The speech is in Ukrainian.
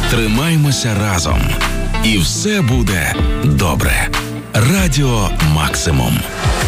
Тримаймося разом. І все буде добре. Радіо Максимум.